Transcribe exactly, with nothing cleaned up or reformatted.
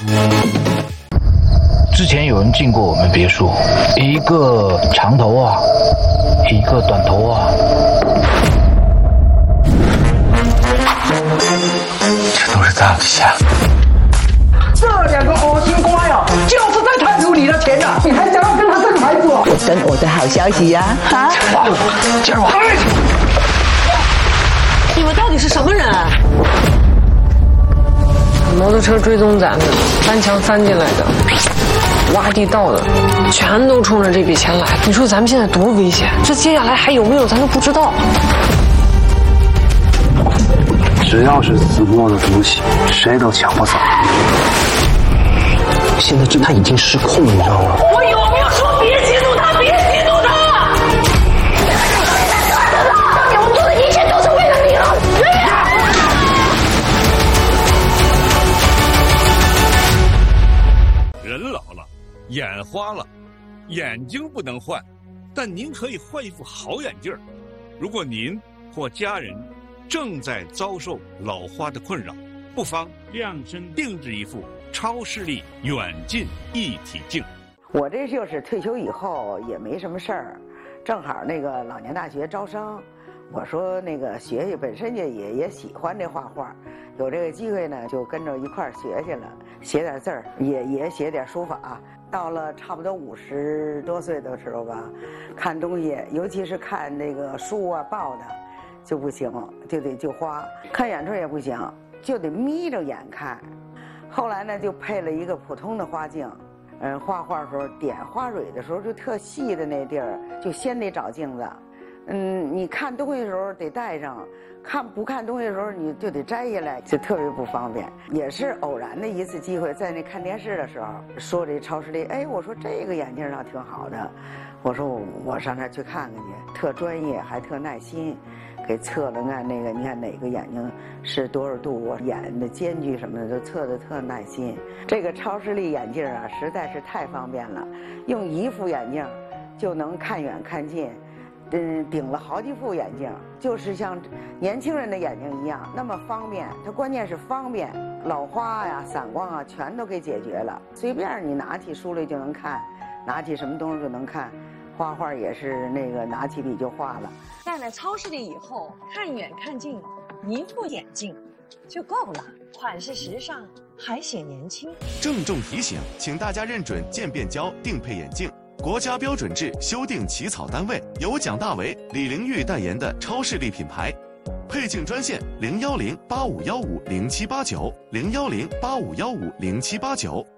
之前有人进过我们别墅，一个长头啊，一个短头啊。这都是在我下。 这两个恶心瓜呀，就是在贪图你的钱呀、啊！你还想要跟他生孩子、啊？ 我等我的好消息呀、啊！ 哈，接着玩。 你们到底是什么人？ 摩托车追踪咱们，翻墙翻进来的，挖地道的，全都冲着这笔钱来。你说咱们现在多危险？这接下来还有没有咱都不知道。 只要是子墨的东西，谁都抢不走。现在这他已经失控了，你知道吗？ 我有没有说别激怒他？别激怒他！你们做的一切都是为了你了。 人老了，眼花了，眼睛不能换，但您可以换一副好眼镜儿。如果您或家人正在遭受老花的困扰，不妨量身定制一副超视力远近一体镜。 我这就是退休以后也没什么事儿，正好那个老年大学招生，我说那个学学，本身也也也喜欢这画画，有这个机会呢，就跟着一块儿学去了，写点字儿，也也写点书法。到了差不多五十多岁的时候吧，看东西，尤其是看那个书啊报的，就不行，就得就花。看远处也不行，就得眯着眼看。后来呢，就配了一个普通的花镜。嗯，画画的时候点花蕊的时候，就特细的那地儿，就先得找镜子。嗯，你看东西的时候得戴上，看不看东西的时候你就得摘下来，就特别不方便。也是偶然的一次机会，在那看电视的时候说这超视力，哎，我说这个眼镜倒挺好的，我说我我上那儿去看看去，特专业还特耐心，给测了看那个，你看哪个眼睛是多少度，我眼的间距什么的都测得特耐心。这个超视力眼镜啊，实在是太方便了，用一副眼镜就能看远看近。嗯，顶了好几副眼镜，就是像年轻人的眼睛一样，那么方便。它关键是方便，老花呀、散光啊，全都给解决了。随便你拿起书来就能看，拿起什么东西就能看。画画也是那个拿起笔就画了。 戴了超视力以后，看远看近，一副眼镜就够了，款式时尚，还显年轻。 郑重提醒，请大家认准渐变胶定配眼镜。国家标准制修订起草单位由蒋大为、李玲玉代言的超视力品牌，配镜专线零幺零八五幺五零七八九零幺零八五幺五零七八九。